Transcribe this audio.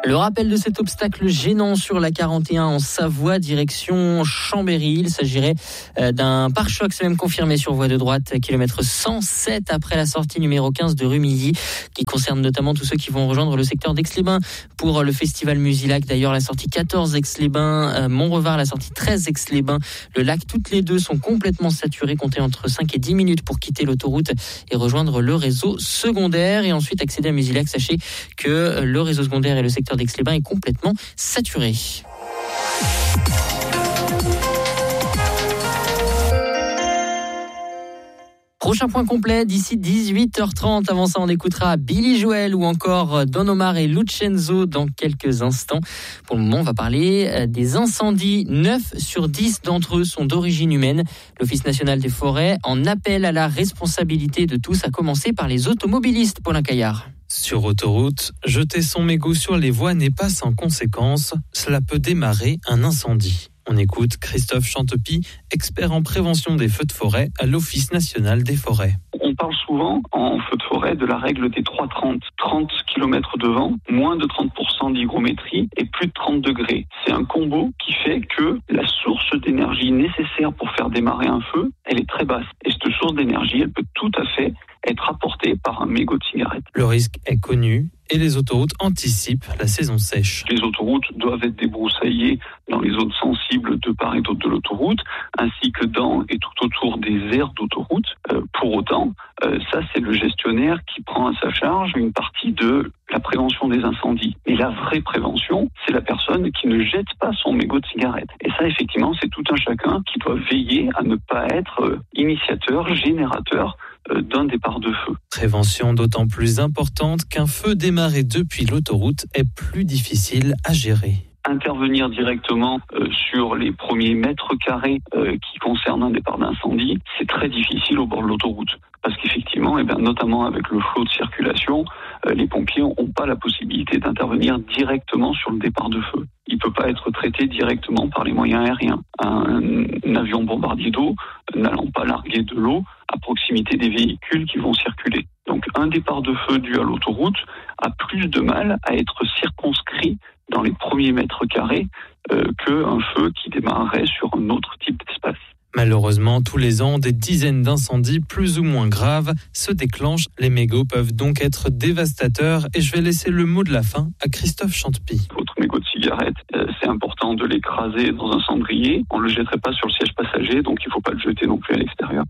Le rappel de cet obstacle gênant sur la 41 en Savoie, direction Chambéry. Il s'agirait d'un pare-choc, c'est même confirmé sur voie de droite, kilomètre 107 après la sortie numéro 15 de Rumilly, qui concerne notamment tous ceux qui vont rejoindre le secteur d'Aix-les-Bains pour le festival Musilac. D'ailleurs, la sortie 14 Aix-les-Bains, Mont-Revard, la sortie 13 Aix-les-Bains, le lac, toutes les deux sont complètement saturées. Comptez entre 5 et 10 minutes pour quitter l'autoroute et rejoindre le réseau secondaire. Et ensuite accéder à Musilac, sachez que le réseau secondaire et le secteur d'Aix-les-Bains est complètement saturé. Prochain point complet d'ici 18h30. Avant ça, on écoutera Billy Joel ou encore Don Omar et Lucenzo dans quelques instants. Pour le moment, on va parler des incendies. 9 sur 10 d'entre eux sont d'origine humaine. L'Office national des forêts en appelle à la responsabilité de tous, à commencer par les automobilistes. Paulin Caillard. Sur autoroute, jeter son mégot sur les voies n'est pas sans conséquence. Cela peut démarrer un incendie. On écoute Christophe Chantepie, expert en prévention des feux de forêt à l'Office national des forêts. On parle souvent en feu de forêt de la règle des 3-30. 30 km de vent, moins de 30% d'hygrométrie et plus de 30 degrés. C'est un combo qui fait que la source d'énergie nécessaire pour faire démarrer un feu, elle est très basse. Et cette source d'énergie, elle peut tout à fait être apportée par un mégot de cigarette. Le risque est connu et les autoroutes anticipent la saison sèche. Les autoroutes doivent être débroussaillées dans les zones sensibles de part et d'autre de l'autoroute, ainsi que dans et tout autour des aires d'autoroute. Pour autant, ça c'est le gestionnaire qui prend à sa charge une partie de la prévention des incendies. Et la vraie prévention, c'est la personne qui ne jette pas son mégot de cigarette. Et ça, effectivement, c'est tout un chacun qui doit veiller à ne pas être initiateur, générateur d'un départ de feu. Prévention d'autant plus importante qu'un feu démarré depuis l'autoroute est plus difficile à gérer. Intervenir directement sur les premiers mètres carrés qui concernent un départ d'incendie, c'est très difficile au bord de l'autoroute. Parce qu'effectivement, notamment avec le flot de circulation, les pompiers n'ont pas la possibilité d'intervenir directement sur le départ de feu. Il ne peut pas être traité directement par les moyens aériens. Un avion bombardier d'eau n'allant pas larguer de l'eau à proximité des véhicules qui vont circuler. Donc un départ de feu dû à l'autoroute a plus de mal à être circonscrit dans les premiers mètres carrés qu'un feu qui démarrerait sur un autre type d'espace. Malheureusement, tous les ans, des dizaines d'incendies plus ou moins graves se déclenchent. Les mégots peuvent donc être dévastateurs et je vais laisser le mot de la fin à Christophe Chantepie. Votre mégot de cigarette, c'est important de l'écraser dans un cendrier. On ne le jetterait pas sur le siège passager, donc il ne faut pas le jeter non plus à l'extérieur.